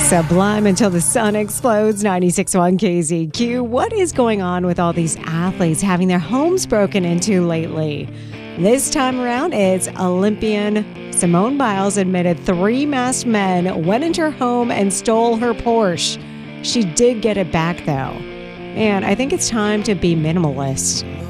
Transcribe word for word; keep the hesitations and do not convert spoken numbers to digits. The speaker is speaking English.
Sublime until the sun explodes. ninety-six point one K Z Q. What is going on with all these athletes having their homes broken into lately? This time around, it's Olympian Simone Biles admitted three masked men went into her home and stole her Porsche. She did get it back, though. And I think it's time to be minimalist.